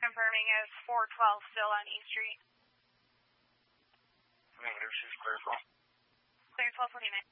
Confirming as 412 still on E Street. Negative, she's clear call. Clear 1229.